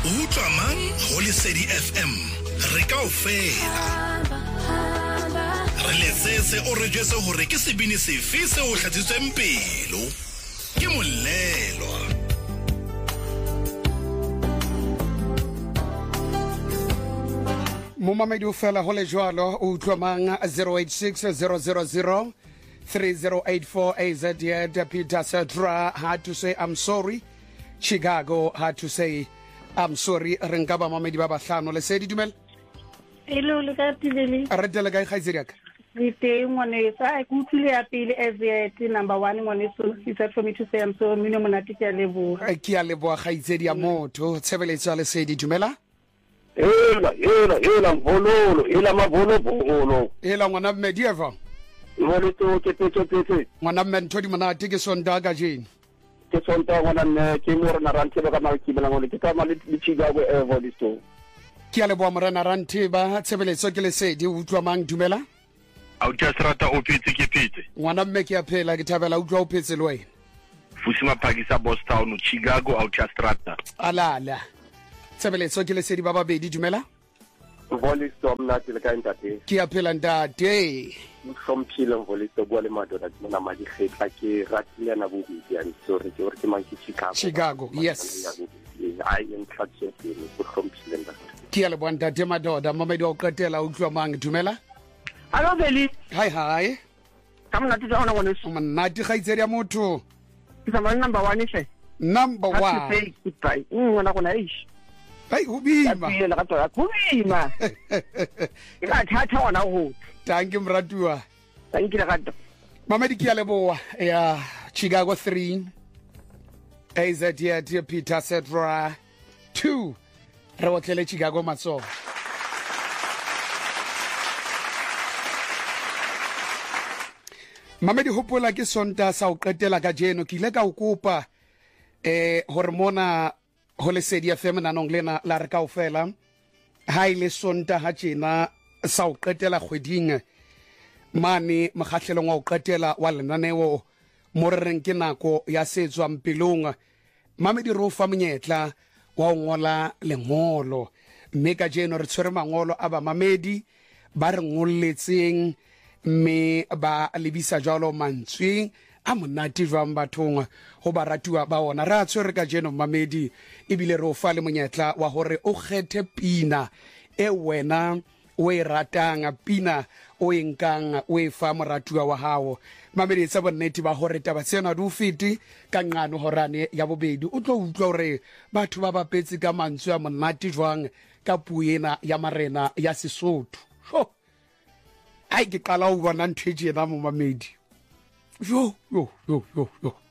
utlwa mang go Lesedi FM re ka o fela re letsetse o re jwetse hore ke sebini sefe se o hlatsitsweng pelo ke Molelwa. Momamedi o fela ho le jwalo o utlwa mang 086 000 3084 AZ. Peter Sedra had to say I'm sorry. Chicago had to say I'm sorry. Re nka ba mamedi ba bahlano. Lesedi dumela. Hello, le ka tibeli. Re tla ga khaitsedi ka. Re teng ngone sa ke utlwile ya pele as number 1 ngone so he said for me to say I'm so mino monate ke a leboga. Ke a leboga khaitsedi ya motho. Tshebeletso ya Lesedi dumela. Ela mvololo, ela mavolo. Ela ngwana mmedi eva. Ngwana to tete. Ngwana mmedi monate ke sonda ga jeni. Ke sonta ngwana nne ke mo rena rantse ba ka ma ke bela ngone ke ka ma le Chicago ever listo. Ke a leboga morena rantse ba tshebeletso ke Lesedi utlwa mang dumela. A utla strata o phetse ke phetse. Ngwana mme ke a phela ke thabela utlwa o phetse le wena. Fusima phakisa Boss Town Chicago a utla strata. Alala. Tshebeletso ke Lesedi ba babedi dumela. Volisto mnati le ka ntate. Ke a phela ntate. Mhlomphile Volisto bua le madoda tsena ma di kgetla ke ratile na bo bidi and sorry ke re ke mang ke Chicago, yes. I am tlhatse pele go hlomphile ntate. Ke a le bona ntate madoda mamedi o qetela utlwa mang dumela. Hello Beli. Hi. Ka mnate tsona ngone so. Mnate khaitsedi ya motho. Ke sa number 1 she. Number 1. Happy goodbye. Ngwana kona ish. Hey ubima. Ke le ka tswa kubima. Ke ka thatha ona go. Thank you mratua. Thank you gato. Mamedi ke a leboa ya Chicago 3. AZ ya Peter Sedra 2. Re wotlele Chicago matso. Mamedi hopola ke sonta sa o qetela ka jeno ke ile ka o kopa hore mona ho Lesedi FM nanong lena la re kaofela ha ile sonta ha tjena sa o qetela kgweding mane mokgahlelong wa o qetela wa lenaneo mo re reng ke nako ya setswang pelong. Mamedi ro fa monyetla wa o ngola lengolo mme ka jeno re tshwere mangolo a ba mamedi ba re ngolletseng me ba lebisa jalo mantsweng a monate jwang bathong ho baratuwa ba ona. Re a tshwere ka jeno mamedi ebile re o fa le monyetla wa hore o kgethe pina e wena o e ratang, pina o enkang o e fa moratuwa wa hao. Mamedi tsa bonnete ba hore taba tsena di o fete ka ngano horane ya bobedi o tlo utlwa hore batho ba bapetse ka mantswe a monate jwang ka puena ya marena ya Sesotho. Ai ke qala o bona ntwe jena mo mamedi. Yo.